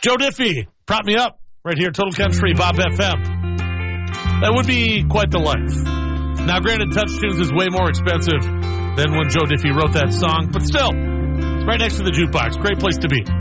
Joe Diffie, prop me up right here, Total Country, Bob FM. That would be quite the life. Now, granted, Touch Tunes is way more expensive than when Joe Diffie wrote that song, but still, it's right next to the jukebox. Great place to be.